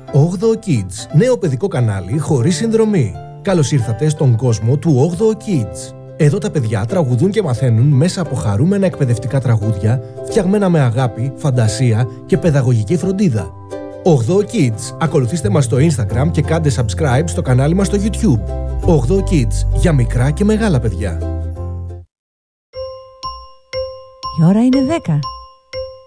8 Kids, νέο παιδικό κανάλι χωρίς συνδρομή. Καλώς ήρθατε στον κόσμο του 8 Kids. Εδώ τα παιδιά τραγουδούν και μαθαίνουν μέσα από χαρούμενα εκπαιδευτικά τραγούδια, φτιαγμένα με αγάπη, φαντασία και παιδαγωγική φροντίδα. 8 Kids. Ακολουθήστε μας στο Instagram και κάντε subscribe στο κανάλι μας στο YouTube. 8 Kids, για μικρά και μεγάλα παιδιά. Η ώρα είναι 10.